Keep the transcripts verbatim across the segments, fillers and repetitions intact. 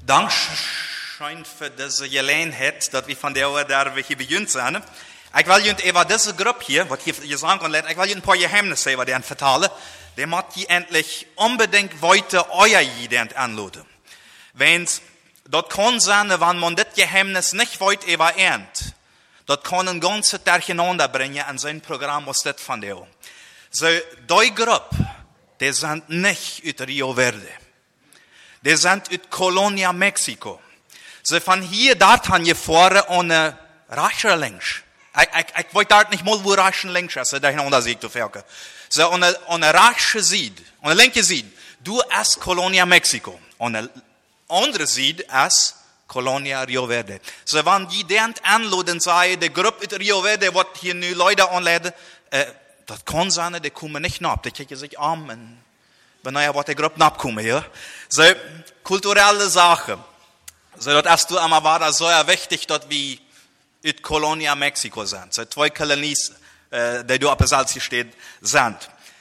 Dankeschön für diese Gelegenheit, dass wir von der der wir hier beginnt sind. Ich will Ihnen über diese Gruppe hier, was hier gesagt wird, ich will Ihnen ein paar Geheimnisse über den vertellen. Der muss die endlich unbedingt weiter euer Ident anladen. Wenn's dort kann sein, wenn man das Geheimnis nicht weit überernt, dort kann ein ganzes Durcheinander bringen an sein Programm aus das von der. So, die Gruppe, die sind nicht aus Rio Verde. Die sind aus Colonia, Mexiko. So, von hier dort haben wir vorne eine Rasche links. Ich, ich, ich weiß dort nicht mal, wo Raschen links ist, da hinten sieht du Ferke. So, eine, eine Rasche sieht, eine linke sieht, du as Colonia, Mexiko. Und eine andere sieht as Colonia, Rio Verde. So, wenn die den anladen, sagen, die Gruppe in Rio Verde, was hier nu Leute anladen, äh, das kann sein, die kommen nicht nach. Die kicken sich an, und wenn ja, was die Gruppe nachkommen, ja. So, kulturelle Sache. So, das ist du einmal war das so ja wichtig, dass wir in Colonia, Mexiko sind. So, zwei Kolonies, äh, die du auf der Salz steht, sind.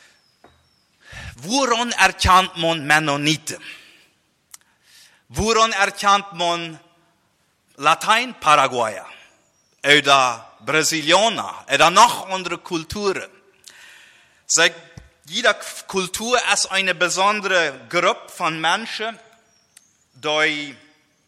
Woran erkennt man Mennoniten? Woran erkennt man Latein-Paraguayer? Oder Brasilianer? Oder noch andere Kulturen? So, jede Kultur ist eine besondere Gruppe von Menschen, die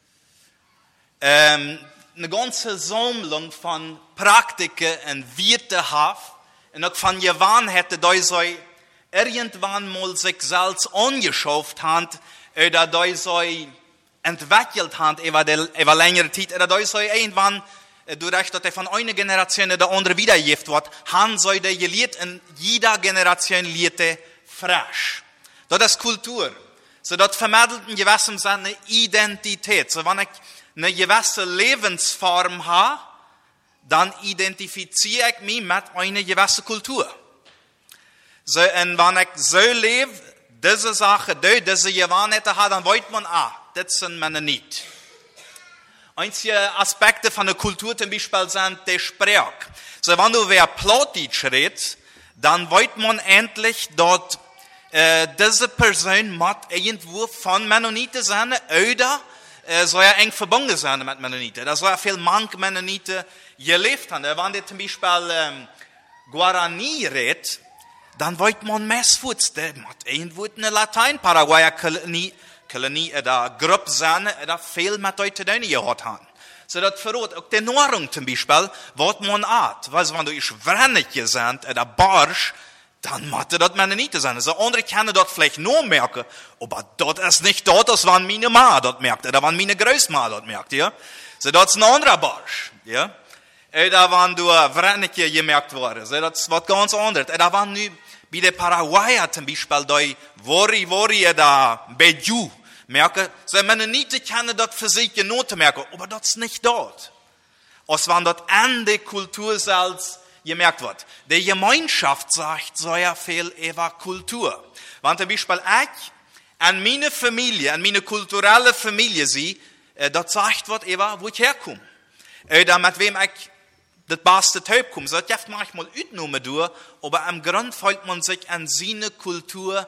ähm, eine ganze Sammlung von Praktiken und Werte haben und auch von Gewohnheiten, die sie irgendwann mal sich selbst angeschafft haben oder die sie entwickelt haben über, die, über längere Zeit oder die sie irgendwann dadurch, dass er von einer Generation in der andere wiedergegeben wird, haben sie die gelehrt und jeder Generation lehrt frisch. Das ist Kultur. So, das vermittelt in gewissem Sinne eine Identität. So, wenn ich eine gewisse Lebensform habe, dann identifiziere ich mich mit einer gewissen Kultur. So, und wenn ich so lebe, diese Sache, diese Gewohnheiten habe, dann weiß man, ah, das sind meine nicht. Einige Aspekte von der Kultur zum Beispiel sind die Sprache. So, wenn du wer Plattdeutsch redest, dann weiß man endlich, dass äh, diese Person muss irgendwo von Mennoniten sein oder äh, soll ja eng verbunden sein mit Mennoniten. Da soll ja viel manche Mennoniten gelebt haben. Wenn die zum Beispiel ähm, Guarani redet, dann weiß man Messfuß, der muss irgendwo in der Latein-Paraguayer-Kolonie Kolonie oder Gruppe sein, oder viel mit Leuten gehört haben. So, das verrät auch die Nahrung zum Beispiel, was man hat. Weißt du, wenn du ich Wrennetje sind, oder Barsch, dann muss das Mennoniten sein. So, andere können das vielleicht nur merken, aber das ist nicht das, was meine Ma dort merkt, oder wenn meine Großma dort merkt, ja. So, das ist ein anderer Barsch, ja. Oder wenn du Wrennetje gemerkt wurde, so, das ist was ganz anderes. Oder wenn du bei den Paraguayer zum Beispiel, die Wori Wori oder Beju merken, so Mennoniten können das für sich genoten merken, aber das ist nicht dort. Als wenn das an der Kultur selbst gemerkt wird. Die Gemeinschaft sagt so ja viel über Kultur. Wenn zum Beispiel ich an meine Familie, an meine kulturelle Familie sehe, das sagt wird über, wo ich herkomme. Oder mit wem ich das beste Typ kommt. So, das manchmal utnomen durch, aber am Grund fühlt man sich an seine Kultur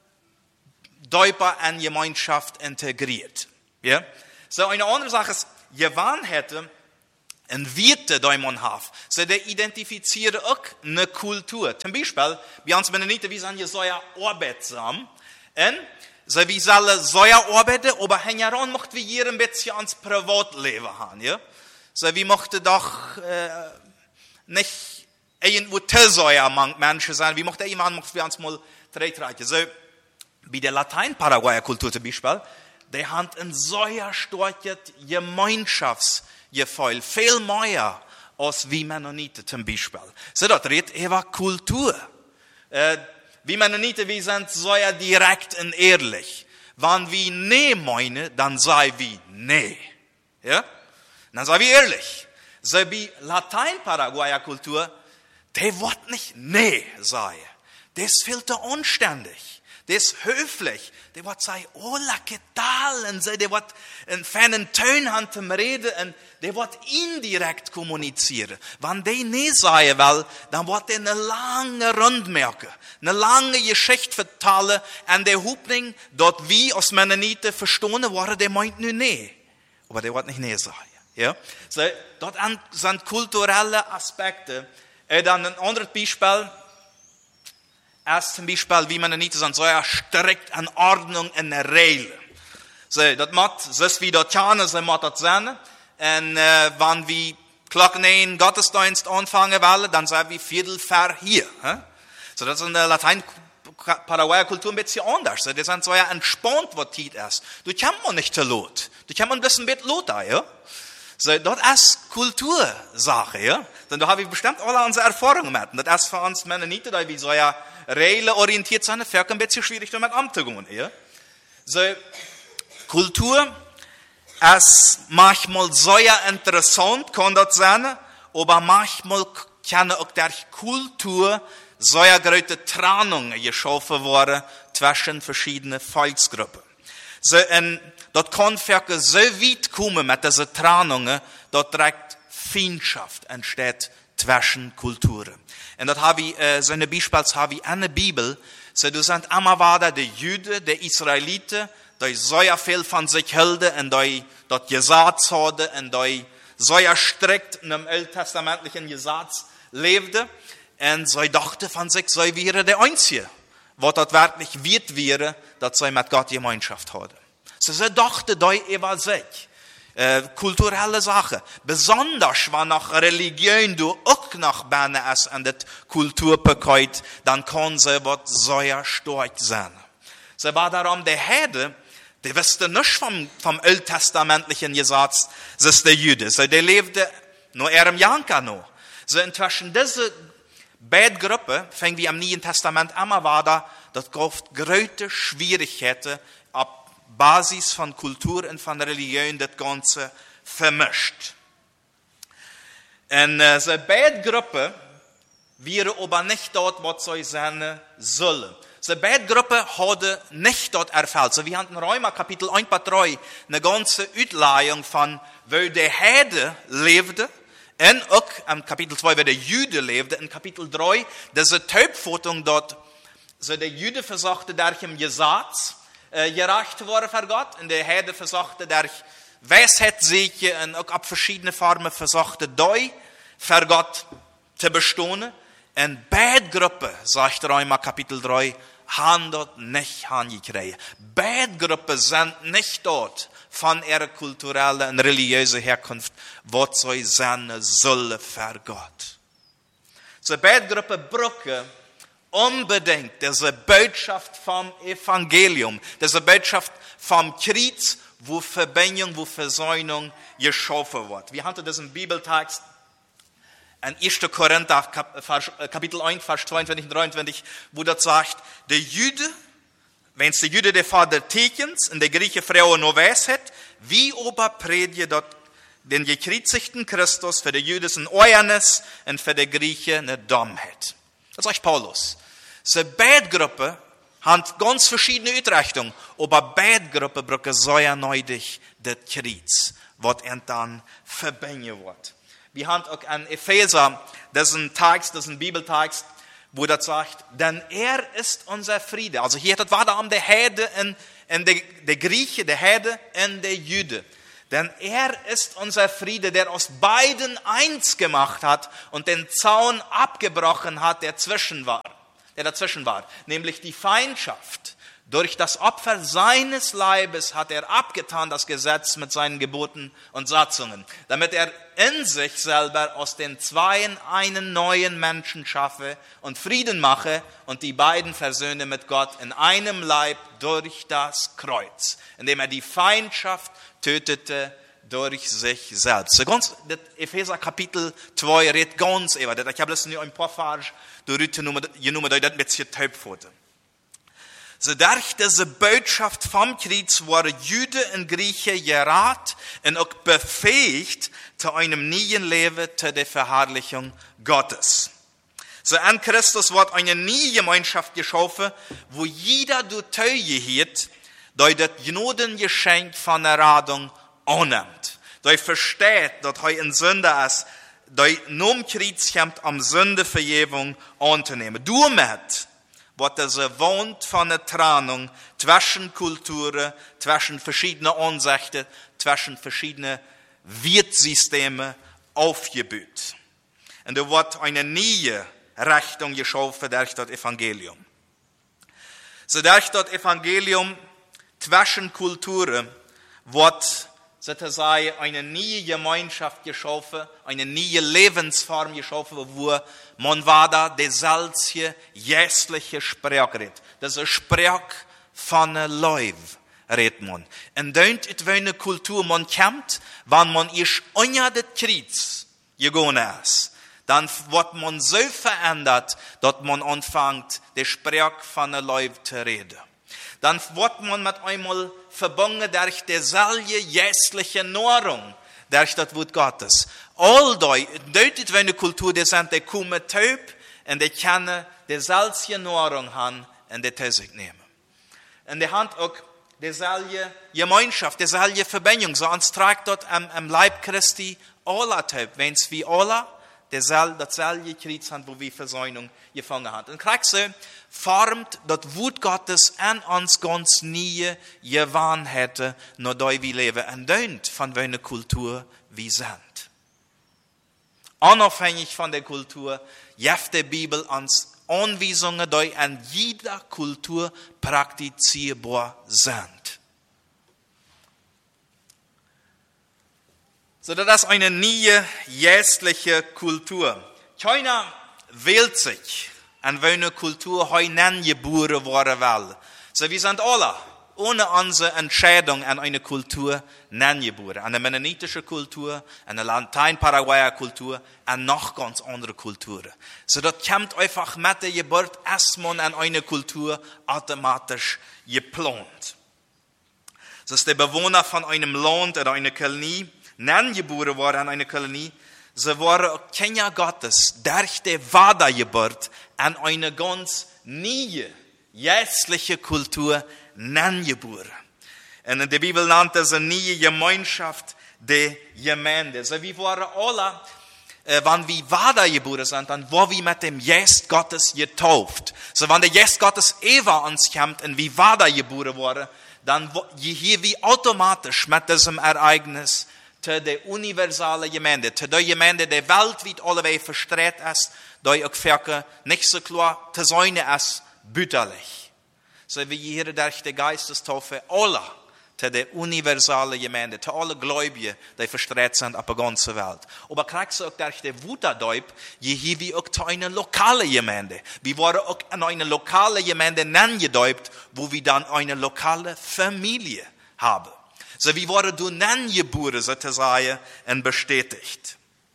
deutlich an Gemeinschaft integriert. Ja? So, eine andere Sache ist, Gewohnheiten und Werte, die man hat. So, die identifizieren auch eine Kultur. Zum Beispiel, bei uns Mennoniten, wir sind ja so arbeitsam. Und so, wir sollen so arbeiten, aber hängen möchten wir hier ein bisschen ans Privatleben haben. Ja? So, wir möchten doch äh, nicht irgendwo Tesäuer Menschen sein. Wir möchten jemanden, möchten wir uns mal treten. So, bei der Latein-Paraguayer-Kultur zum Beispiel, die haben ein sehr starkes Gemeinschaftsgefühl, viel mehr als wie Mennoniten zum Beispiel. So, das redet über Kultur. Äh, wie Mennoniten, wir sind sehr direkt und ehrlich. Wenn wir nee meinen, dann sagen wir nee. Ja? Dann sagen wir ehrlich. So, bei Latein-Paraguayer-Kultur, der wird nicht nee sagen. Das ist viel zu unständig. der ist höflich. Der wird sagen, hola, ¿qué tal? Und der wird einen feinen Ton haben zum Reden und der wird indirekt kommunizieren. Wenn der nicht sagen will, dann wird er eine lange Rundmerke, eine lange Geschichte vertellen an der Hoffnung, dort wie aus Mennoniten verstanden worden, der meint nur nicht. Aber der wird nicht nicht sagen. Ja? So, dort sind kulturelle Aspekte. Und dann ein anderes Beispiel. Erst zum Beispiel, wie Mennoniten sind so ja strikt an Ordnung und Regeln. So, das macht, so ist wie dort Tjane, so macht das sein. Und äh, wenn wir Glocken einen Gottesdienst anfangen wollen, dann sagen wir Viertel vor hier. He? So, das ist in der Latein-Paraguayer-Kultur ein bisschen anders. So, die sind so ja entspannt, was Tiet ist. Du kommst man nicht zu Lot. Du kommst ein bisschen mit Lot da, ja? So, das ist Kultursache, ja? Denn da haben wir bestimmt alle unsere Erfahrungen mit. Das ist für uns Mennoniten, da wir so ja Regeln orientiert sind, ist ein bisschen schwierig damit umzugehen, ja? So, Kultur ist manchmal sehr interessant, kann das sein, aber manchmal kann auch durch Kultur sehr große Trennungen geschaffen werden zwischen verschiedenen Volksgruppen. So, und das kann wirklich so weit kommen mit diesen Trennungen, dass direkt Feindschaft entsteht zwischen Kulturen. Und das habe ich, äh, so eine Beispiel habe ich in der Bibel, so, du sind immer wieder die Juden, die Israeliten, die sehr viel von sich hielten und die das Gesetz hatten und die sehr strikt in dem alttestamentlichen Gesetz lebten. Und sie dachten von sich, sie wären der Einzige, was das wirklich wert wäre, dass sie mit Gott Gemeinschaft hatten. So, sie dachten die über sich. Äh, kulturelle Sache. Besonders, wenn nach Religion du auch nach Berne ist und das Kulturpaket, dann kann sie was sehr stark sein. So war darum der Herde, der wusste nicht vom, vom alttestamentlichen Gesetz, das ist der Jude. So, der lebte nur er im Janka noch. So, inzwischen diese beiden Gruppen, fängt wie am Neuen Testament immer weiter, das gab große Schwierigkeiten, ab Basis von Kultur und von Religion das Ganze vermischt. Und äh, so beide Gruppen wären aber nicht dort, was sie sein sollen. So beide Gruppen haben nicht dort erfüllt. So, wir haben in Römer Kapitel eins bis drei eine ganze Auslegung von, wo der Herde lebte, und auch im Kapitel zwei, wo der Jude lebte, in Kapitel drei, diese Taubfutung dort, so der Jude versagte durch im Gesetz, äh, gerecht worden für Gott, und der Herde versagte durch Weisheit sicher, und auch ab verschiedene Formen versagte doi für Gott zu bestehen. Und beide Gruppen, sagt Römer Kapitel drei, haben dort nicht hingekriegt. Beide Gruppen sind nicht dort von ihrer kulturellen und religiösen Herkunft, was sie sein sollen für Gott. So beide Gruppen brauchen unbedingt diese Botschaft vom Evangelium, diese Botschaft vom Kreuz, wo Verbindung, wo Versöhnung geschaffen wird. Wir hatten diesen Bibeltext in erster Korinther, Kapitel eins, Vers zweiundzwanzig und dreiundzwanzig, wo das sagt, der Jude, wenn es der Jude der Vater Tekens und der Grieche Frau nur Weisheit, wie aber predige dort den gekreuzigten Christus für die Juden ein Euernis und für die Grieche eine Dummheit. Das sagt Paulus. So beide Gruppen haben ganz verschiedene Ausrichtungen, aber beide Gruppen brauchen sehr neidig das Kreuz, was dann verbinden wird. Wir haben auch an Epheser, das ist ein Text, das ist ein Bibeltext, wo das sagt, denn er ist unser Friede. Also hier das war da um der Herde und, und der, der Grieche, der Herde und der Jude. Denn er ist unser Friede, der aus beiden eins gemacht hat und den Zaun abgebrochen hat, der zwischen war, der dazwischen war, nämlich die Feindschaft. Durch das Opfer seines Leibes hat er abgetan das Gesetz mit seinen Geboten und Satzungen, damit er in sich selber aus den Zweien einen neuen Menschen schaffe und Frieden mache und die beiden versöhne mit Gott in einem Leib durch das Kreuz, indem er die Feindschaft tötete durch sich selbst. So ganz, das Epheser Kapitel zwei redet ganz über das. Ich habe das nur ein paar Verse genommen, die das ein bisschen taubfoten. So durch diese Botschaft vom Kreuz waren Juden und Griechen gerat und auch befähigt zu einem neuen Leben, zu der Verherrlichung Gottes. So an Christus wird eine neue Gemeinschaft geschaffen, wo jeder du Teuje hat, der das Gnadengeschenk von der Radung annimmt. Der versteht, dass er ein Sünder ist, der nun Kreuz kommt, um Sündevergebung anzunehmen. Damit wird diese Wand von der Trennung zwischen Kulturen, zwischen verschiedenen Ansichten, zwischen verschiedenen Wertsystemen aufgebaut. Und da wird eine neue Richtung geschaffen durch das Evangelium. So durch das Evangelium zwischen Kulturen wird sozusagen eine neue Gemeinschaft geschaffen, eine neue Lebensform geschaffen, wo man weiter die seltsche, jästliche Sprache redet. Das ist eine Sprache von Leib, redet man. Und dann ist eine Kultur, man kommt, wenn man ist unter das Kreuz gegangen ist. Dann wird man so verändert, dass man anfängt, die Sprache von Leib zu reden. Dann wird man mit einmal verbunden durch dieselbe jästliche Nahrung, durch das Wort Gottes. All die, dort wenn eine Kultur, die sind, die kommen taub und die können dieselbe Nahrung haben und die zu sich nehmen. Und die haben auch dieselbe Gemeinschaft, dieselbe Verbindung. So uns trägt dort am, am Leib Christi alle taub, wenn es wie alle dasselbe Kreuz haben, wo wir Versöhnung gefangen haben. Und kriegst du, formt das Wort Gottes an uns ganz nie gewann hätte, nur da wir leben. Und dann von welcher Kultur wir sind. Unabhängig von der Kultur, gibt die Bibel uns Anweisungen, die an jeder Kultur praktizierbar sind. So, das ist eine neue, jästliche Kultur. Keiner wählt sich, an welcher Kultur heute geboren worden will. So, wir sind alle ohne unsere Entscheidung an eine Kultur geboren. An eine mennonitische Kultur, an eine Latein-Paraguayer Kultur, an noch ganz andere Kulturen. So, das kommt einfach mit der Geburt erstmal an eine Kultur automatisch geplant. So ist der Bewohner von einem Land oder einer Kolonie, geboren worden an eine Kolonie, sie waren Kinder Gottes durch die Wiedergeburt an eine ganz neue, jästliche Kultur geboren. Und in der Bibel nennt es eine neue Gemeinschaft der Gemeinde. So wie waren alle, äh, wenn wir wiedergeboren sind, dann waren wir mit dem Geist Gottes getauft. So wenn der Geist Gottes über uns kommt und wir wiedergeboren wurden, dann hier wir automatisch mit diesem Ereignis zu der universalen Gemeinde, zu der Gemeinde, die weltweit alleweg verstreut ist, die auch für nicht so klar zu sein ist, bütterlich. So wie hier durch die Geistestaufe alle zu der universalen Gemeinde, zu allen Gläubigen, die verstreut sind auf der ganzen Welt. Aber kriegst du auch durch die Wuterdeub, hier wie auch zu einer lokalen Gemeinde. Wir waren auch in eine lokale Gemeinde angedeutet, wo wir dann eine lokale Familie haben. So wie wurde du geboren, sozusagen, und bestätigt.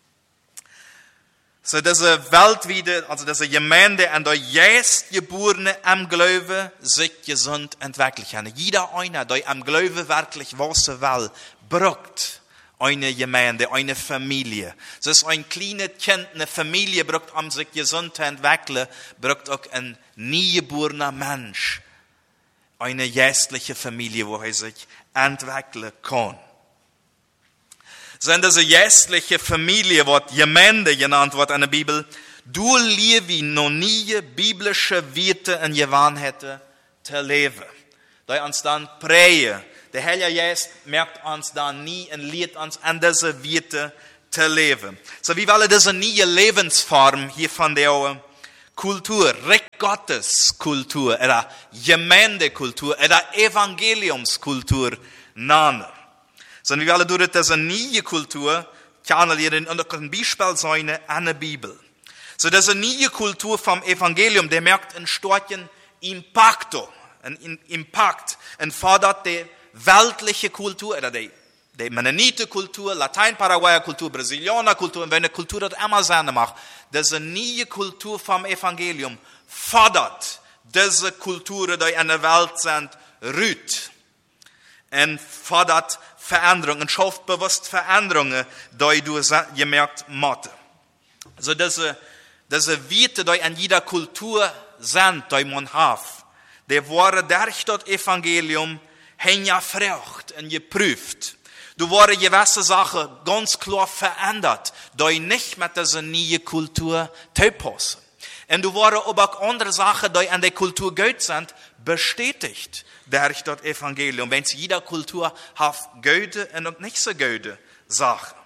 So diese weltweite, also diese Gemeinde, an der jetzt Geborene am Glaube sich gesund entwickeln. Jeder einer, der am Glaube wirklich wissen will, braucht eine Gemeinde, eine Familie. So ist ein kleines Kind, eine Familie braucht, um sich gesund zu entwickeln, braucht auch ein niegeborener Mensch eine geistliche Familie, wo er sich entwickeln kann. So in dieser geistliche Familie wird Gemeinde genannt wird in der Bibel, du wie noch nie biblische Werte in Gewann hätte zu leben. Da uns dann prägen. Der Heilige Geist merkt uns dann nie und lehrt uns an diese Werte zu leben. So wie wollen diese neue Lebensform hier von der Kultur, Recht Gottes Kultur, oder Gemeindekultur, oder Evangeliumskultur nennen. So wie alle durch diese neue Kultur kann lernen, und das kann ein Beispiel sein an der Bibel. So diese neue Kultur vom Evangelium, der merkt einen starken Impacto, einen Impact, und fordert die weltliche Kultur, oder die, die Mennonite-Kultur, Latein-Paraguayer-Kultur, Brasilianer-Kultur, und wenn eine Kultur das immer Sinn macht, diese neue Kultur vom Evangelium fordert diese Kulturen, die in der Welt sind, rüht. Und fordert Veränderungen, und schafft bewusst Veränderungen, die du gemerkt hast. So diese diese Werte, die in jeder Kultur sind, die man hat, die waren durch das Evangelium hingefragt und geprüft. Du waren gewisse Sachen ganz klar verändert, die nicht mit dieser neuen Kultur passen. Und du waren aber auch andere Sachen, die an der Kultur gut sind, bestätigt durch das Evangelium. Wenn es jeder Kultur hat, gute und nicht so gute Sachen.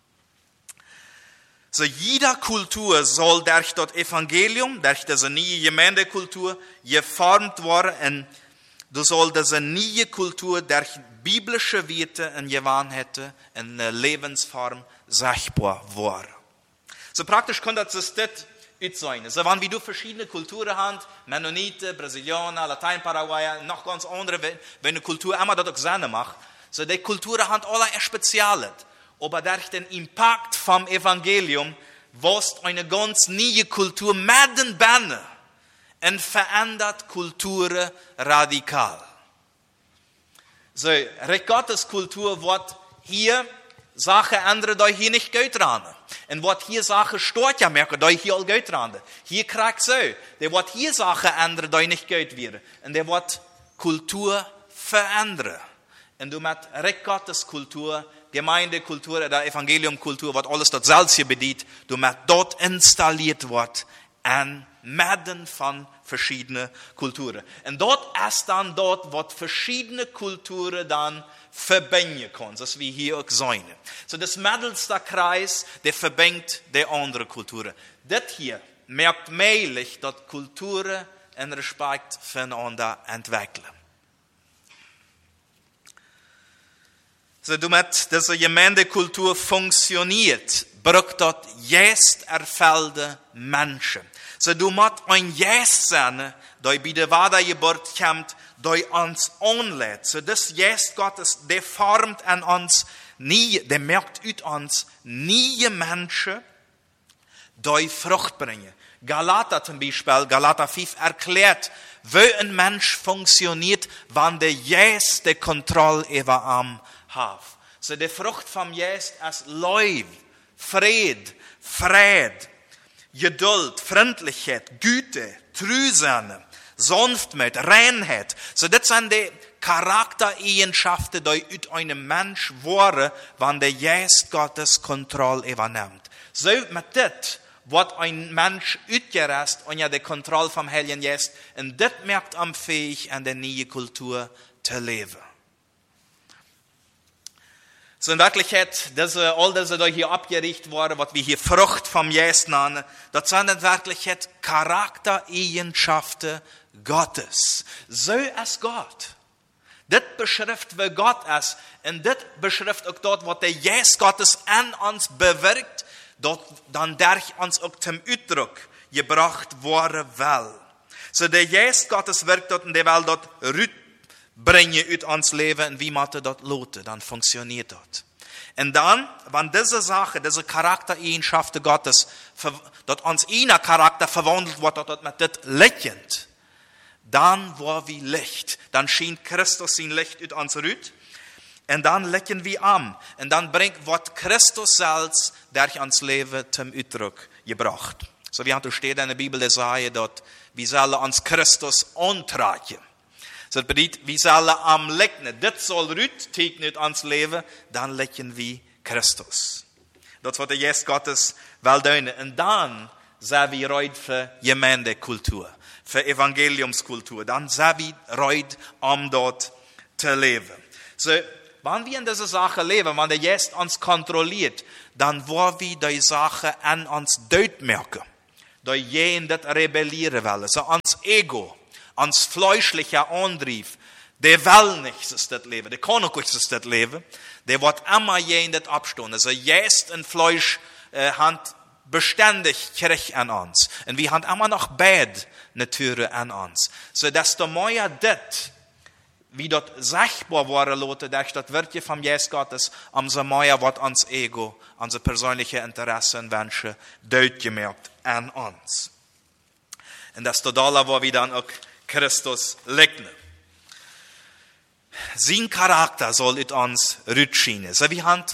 So jeder Kultur soll durch das Evangelium, durch diese neue Gemeindekultur geformt werden. Und du soll diese neue Kultur durch biblische Werte und Gewohnheiten in eine Lebensform sichtbar werden. So praktisch kann das das sein. So wenn wie du verschiedene Kulturen hast, Mennoniten, Brasilianer, Latein-Paraguayer, noch ganz andere, wenn eine Kultur immer das auch Sinn macht, so die Kulturen haben alle ein Spezielles. Aber durch den Impact vom Evangelium, was eine ganz neue Kultur mit den Bänden und verändert Kulturen radikal. So, Recht Gottes Kultur wird hier Sachen ändern, die hier nicht gut dran. Und wird hier Sachen stört ja merken, die hier all gut dran. Hier kriegt so, der wird hier Sachen ändern, die nicht gut werden. Und der wird Kultur verändern. Und du mit Recht Gottes Kultur, Gemeindekultur oder Evangeliumkultur, was alles dort selbst hier bedient, du mit dort installiert wird, an Madden von verschiedenen Kulturen. Und dort ist dann dort, was verschiedene Kulturen dann verbinden können. Das ist wie hier auch sein. So das mittelste Kreis, der verbindet die andere Kulturen. Das hier merkt mählich, dass Kulturen in Respekt voneinander entwickeln. So du mit dieser Gemeindekultur funktioniert, braucht dort jetzt erfüllte Menschen. So du musst ein Yes sein, der bei der Wiedergeburt kommt, der uns anlädt. So das Yes Gottes, der formt an uns nie, der merkt ut uns nie Menschen, die Frucht bringen. Galater zum Beispiel, Galater fünf erklärt, wie ein Mensch funktioniert, wenn der Yes die Kontrolle über ihn hat. So die Frucht vom Yes ist Liebe, Friede, Friede, Geduld, Freundlichkeit, Güte, Treusein, Sanftmut, Reinheit. So das sind die Charaktereigenschaften, die aus einem Mensch waren, wenn der Geist Gottes Kontrolle übernimmt. So mit das wird ein Mensch ausgerüstet unter der Kontrolle vom Heiligen Geist und das macht ihn fähig, an der neuen Kultur zu leben. So in Wirklichkeit, diese, all diese, die hier abgerichtet wurden, was wir hier Frucht vom Geist nennen, das sind in Wirklichkeit Charaktereigenschaften Gottes. So ist Gott. Das beschreibt, wie Gott ist. Und das beschreibt auch dort, was der Geist Gottes an uns bewirkt, dort dann durch uns auch zum Ausdruck gebracht worden will. So der Geist Gottes wirkt dort und der will dort rüt bringen uit ons Leben und wie man das loten, dann funktioniert das. Und dann, wenn diese Sache, diese Charaktereigenschaften Gottes, dort uns einer Charakter verwandelt wird, dort mit das lächelnd, dann war wie Licht. Dann schien Christus sein Licht uit uns rüt. Und dann lächeln wir an. Und dann bringt, wird Christus selbst durch uns Leben zum Ausdruck gebracht. So wie es steht in der Bibel, der sagt dort, wir sollen uns Christus antragen. So das bedeutet, wir sollen am Lecken, das soll rüt tegnet ans Leben, dann lecken wir Christus. Das wird der Geist Gottes will tun. Und dann sind wir reut für Gemeindekultur, für Evangeliumskultur. Dann sind wir reut, um dort zu leben. So, wenn wir in dieser Sache leben, wenn der Geist uns kontrolliert, dann wollen wir die Sache an uns deut merken. Da jeden das rebellieren wollen. So ans Ego. Ans fleischlicher Antrieb, der will nicht das Leben, der kann auch nicht das Leben, der wird immer jeden das abstehen. Also Geist und Fleisch äh, haben beständig Krieg an uns. Und wir haben immer noch beide Natur an uns. So dass der mehr das, wie dort sichtbar worden lote, durch das Wirken vom Geist Gottes, umso mehr wird uns Ego, unsere persönliche Interessen und Wünsche deutlich gemerkt an uns. Und das Totale, wo wir dann auch Christus leugnen. Sein Charakter soll in uns rütschinen. So wie haben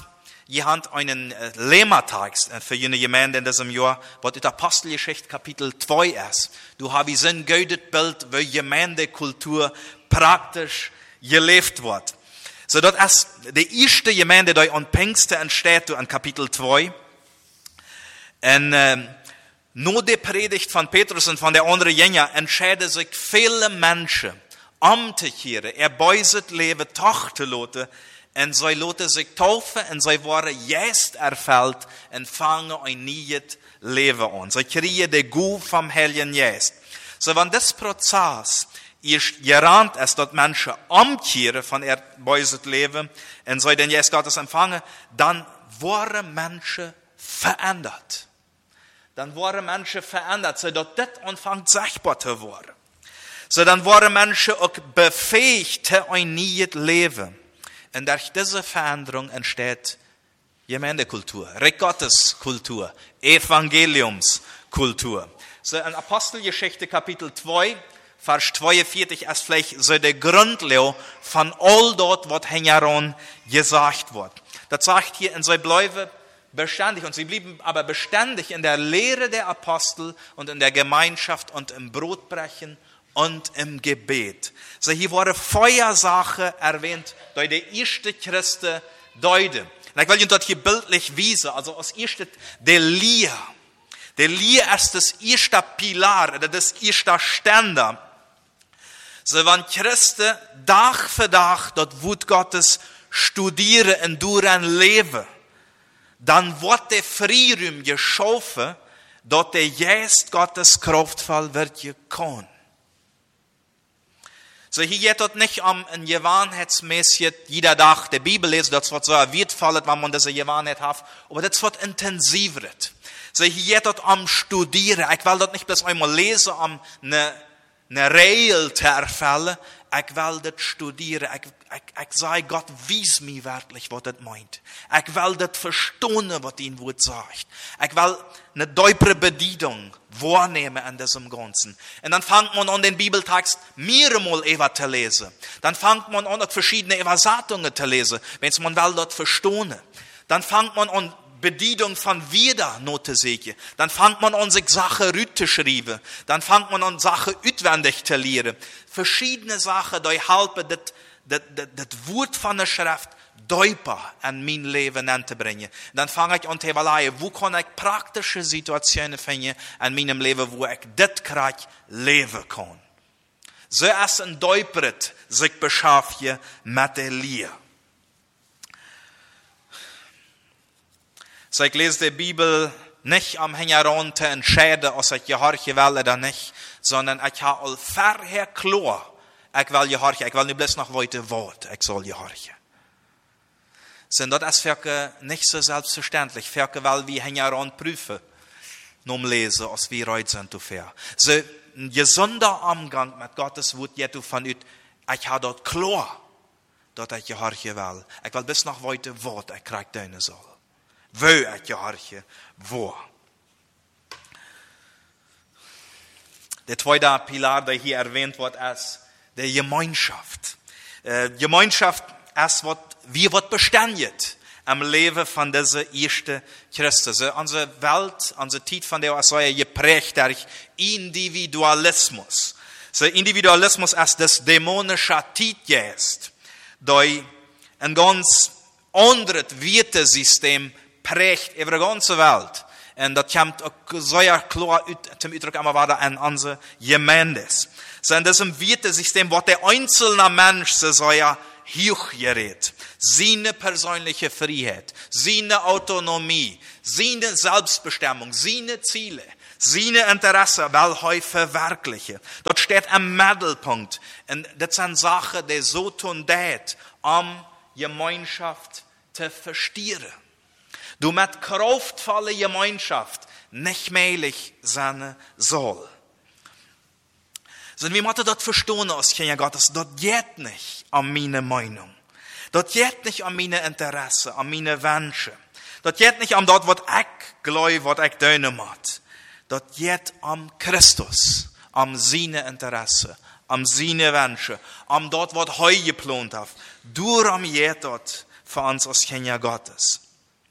ihr habt einen Lema-Text für jene Gemeinde in diesem Jahr, was in Apostelgeschichte Kapitel zwei ist. Du hast wie ein gutes Bild, wie Gemeindekultur praktisch gelebt wird. So, das ist die erste Gemeinde, die an Pfingsten entsteht, in Kapitel zwei. Und ähm, nur die Predigt von Petrus und von der anderen Jünger entscheiden sich viele Menschen, um zu kehren, er beuset Leben Tochterlote, und sie loten sich taufen, und sie waren jetzt erfüllt und fangen ein neues Leben an. Sie kriegen die Gu vom Heiligen Geist. So, wenn das Prozess ist gerannt ist, dass Menschen umkehren von ihr beuset Leben, und sie den Geist Gottes empfangen, dann waren Menschen verändert. Dann waren Menschen verändert, so dass das anfängt sichtbar zu werden. So dann waren Menschen auch befähigt zu ein neues Leben. Und durch diese Veränderung entsteht Gemeindekultur, Reich Gottes Kultur, Evangeliumskultur. So in Apostelgeschichte Kapitel zwei, Vers zweiundvierzig ist vielleicht so der Grundlehre von all dort, was Hengeron gesagt wird. Das sagt hier, und sie bleiben beständig, und sie blieben aber beständig in der Lehre der Apostel und in der Gemeinschaft und im Brotbrechen und im Gebet. So hier wurde Feuersache erwähnt, durch die erste Christen Deute. Und ich will Ihnen dort hier bildlich wiesen, also aus erste, der Lier. Der Lier ist das erste Pilar, oder das erste Ständer. So wenn Christen Tag für Tag dort Wut Gottes studieren und durch leben, dann wird der Freiraum geschaffen, dort der Geist Gottes kraftvoll wird gekonnt. So hier geht es nicht um ein gewohnheitsmäßig jeder Tag der Bibel lesen, das wird so wertvoll, wenn man diese Gewohnheit hat, aber das wird intensiver. So hier geht es um Studieren. Ich will das nicht bloß einmal lesen, um eine, eine Regel zu erfüllen. Ich will das studieren. Ich, ich, ich sage Gott, wies mir wirklich, was das meint. Ich will das verstehen, was ihn Wort sagt. Ich will eine deupere Bedienung wahrnehmen an diesem Ganzen. Und dann fängt man an, den Bibeltext mehrmals über zu lesen. Dann fängt man an, verschiedene Übersetzungen zu lesen, wenn man will dort verstehen. Dann fängt man an, Bedienung von wieder Note sehen. Dann fängt man an, sich Sachen zu schreiben. Dann fängt man an, Sachen auswendig zu lernen. Verschiedene Sachen, die helfen, das, das, das, das Wort von der Schrift deutlicher an mein Leben anzubringen. Dann fange ich an zu überlegen, wo kann ich praktische Situationen finden an meinem Leben, wo ich das krieg, leben kann. So ist ein Deupert sich beschäftigen mit der Lehre. So ich lese die Bibel nicht am Hängeron zu entscheiden, ob ich gehorchen will oder nicht, sondern ich habe all vorher klar, ich will gehorchen, ich will nicht bloß noch weiter Wort, ich soll gehorchen. So das ist für nicht so selbstverständlich, für weil wir Hängeron prüfen, nur lesen, als wir heute sind. So ein gesunder Umgang mit Gottes Wort geht von uns, ich habe dort klar, dass ich gehorchen will. Ich will bis noch weiter Wort, ich kriege deine soll. Wo ich gehorche, wo. Der zweite Pilar, der hier erwähnt wird, ist die Gemeinschaft. Äh, Gemeinschaft ist, was wie wird beständig am Leben von dieser ersten Christen. So, unsere Welt, unsere Zeit von der ist geprägt durch Individualismus. So, Individualismus ist das dämonische Zeitgeist, der ein ganz anderes Wertesystem prägt über die ganze Welt. Und das kommt auch sehr klar zum Ausdruck immer an unsere Gemeinde. So in diesem Wertesystem wird der einzelne Mensch so ja hochgerät. Seine persönliche Freiheit, seine Autonomie, seine Selbstbestimmung, seine Ziele, seine Interessen, will er verwirklichen. Dort steht am Mittelpunkt. Und das sind Sachen, die so tun, um Gemeinschaft zu verstehen. Du mit kraftvoller Gemeinschaft nicht mählich sein soll. So, wir müssen dort verstehen, als Kinder Gottes, dort geht nicht um meine Meinung. Dort geht nicht um meine Interessen, um meine Wünsche. Dort geht nicht um dort, was ich glaube, was ich tun muss. Dort geht um Christus, um seine Interessen, um seine Wünsche, um dort, was er geplant hat. Darum geht dort für uns als Kinder Gottes.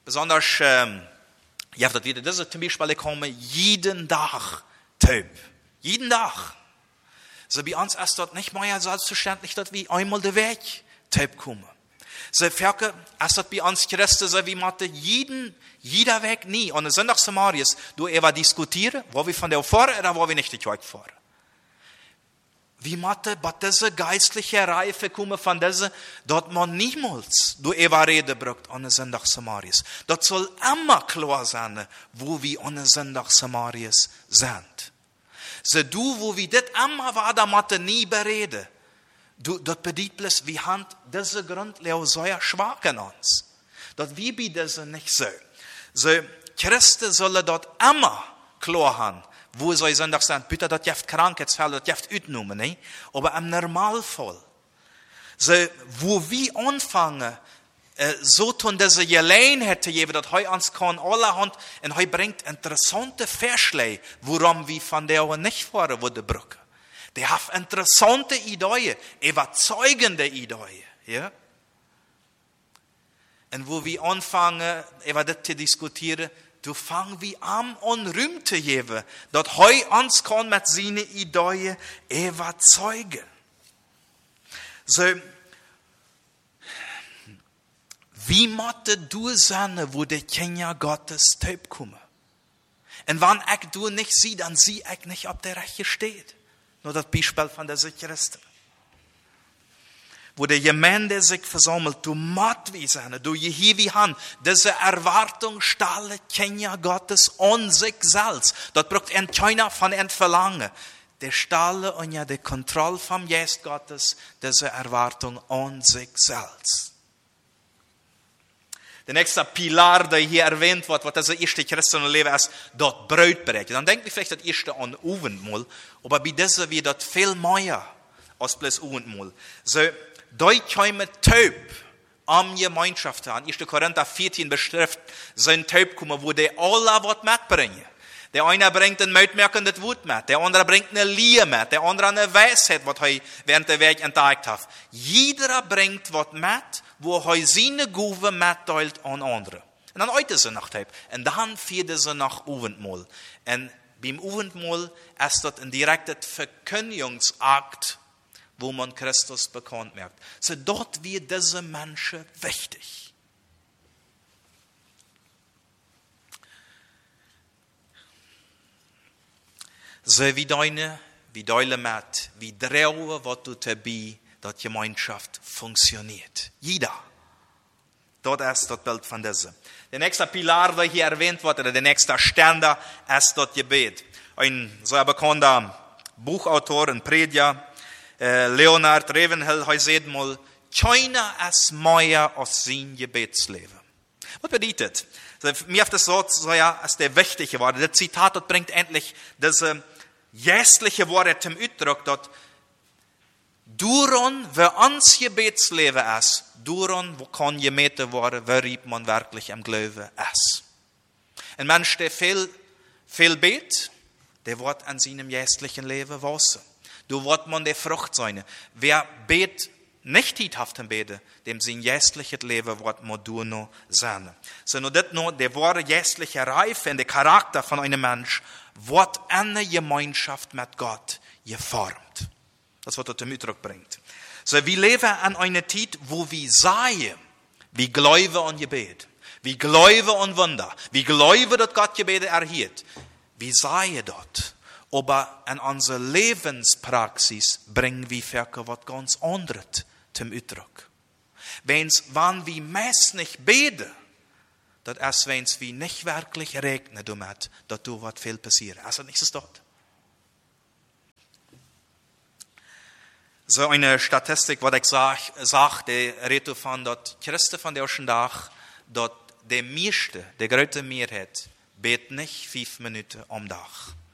besonders, ähm, ja, das wieder, das ist zum Beispiel, ich komme jeden Tag Taub. Jeden Tag. So bei uns ist das nicht mehr selbstverständlich, dass wir einmal den Weg Taub kommen. So verke, ist das bei uns Christen so wie Mathe, jeden, jeder Weg nie. Und es sind auch Samaris, du eher diskutieren, wo wir von der fahren oder wo wir nicht die Weg fahren. Wie Mathe, bei dieser geistliche Reife kommen von dieser, dort man niemals du eher reden braucht an den Sonntag Samaris. Dort soll immer klar sein, wo wir an den Sonntag Samaris sind. So du, wo wir das immer weiter Mathe nie bereden, du, dort bedient bloß, wie Hand diese Grundlehre sehr schwach in uns. Dort wie bei diese nicht so. So, Christen sollen dort immer klar haben, wo soll Sonntag sein, bitte, das jeft Krankheitsfälle, das jeft utnehmen, ne? Aber im Normalfall. So, wo wir anfangen, äh, so tun diese Gelegenheit zu geben, dass heu uns kann allerhand, und heu bringt interessante Vorschläge, worum wir von der nicht fahren würden brücken. Die haben interessante Ideen, überzeugende Ideen, ja? Und wo wir anfangen, über das zu diskutieren, du fangen wie am und Rühm zu geben, dass heu uns kann mit seinen Ideen überzeugen. So, wie matte du sein, wo die Kinder Gottes taub kommen? Und wenn ich du nicht sieh, dann sieh ich nicht, ob der Rechte steht. Nur das Beispiel von der Christen. Wo der Gemeinde sich versammelt, du matt wie sein, du je wie han, diese Erwartung stalle Kinder Gottes an sich selbst. Das braucht ein keiner von ein Verlangen. Der stalle und ja die Kontrolle vom Geist Gottes, diese Erwartung an sich selbst. Der nächste Pilar, der hier erwähnt wird, was das erste christliche Leben ist, dort Brot bereitet. Dann denkt ihr vielleicht das erste an Abendmahl, aber bei dieser wird das viel mehr als bloß Abendmahl. So, da kommen taub am Gemeinschaft an. erster Korinther vierzehn beschreibt, sind taub kommen, wo die alle was mitbringen. Der eine bringt ein mitmerkendes Wort mit, der andere bringt eine Liebe mit, der andere eine Weisheit, was er während der Weg entdeckt hat. Jeder bringt was mit, wo er seine Gabe mitteilt an andere. Und dann heute sie nach taub. Und dann führt sie nach Abendmahl. Und beim Abendmahl ist das ein direkter Verkündigungsakt, wo man Christus bekannt merkt. So dort wird diese Menschen wichtig. So wie deine, wie deine Mat, wie Dreue, was du dabei, dass Gemeinschaft funktioniert. Jeder. Dort ist das Bild von diesem. Der nächste Pilar, der hier erwähnt wird, oder der nächste Stern, ist das Gebet. Ein sehr bekannter Buchautor, ein Prediger, Leonard Ravenhill, er sagt mal, keiner ist mehr als sein Gebetsleben. Was bedeutet das? Mir hat das so, so ja, als der wichtige Wort. Das Zitat, das bringt endlich diese geistliche Worte zum Ausdruck, dass duron, wer uns Gebetsleben ist, duron, wo kann gemähte werden, wer man wirklich im Glauben ist. Ein Mensch, der viel, viel bet, der wird an seinem geistlichen Leben wachsen. Du wird man der Frucht sein. Wer bet nicht hiethaft im Bete, dem sein geistliches Leben wird man du noch sein. So nur das nur, der wahre geistliche Reife und der Charakter von einem Mensch wird eine Gemeinschaft mit Gott geformt. Das, was das zum Ausdruck bringt. So, wir leben an einer Zeit, wo wir sagen, wir glauben an Gebet, wir glauben an Wunder, wir glauben, dass Gott Gebete erhört. Wir sagen dort. Aber in unserer Lebenspraxis bringen wir Werke was ganz anderes zum Ausdruck. Wenn's, wenn wir meist nicht beten, das ist, wenn's wir nicht wirklich regnen damit, dass du was viel passiert. Also nicht ist dort. So eine Statistik, was ich sage, sag, der redet davon, dass Christen von der ersten Tag, dass der meiste, der größte Mehrheit, bet nicht fünf Minuten am Tag.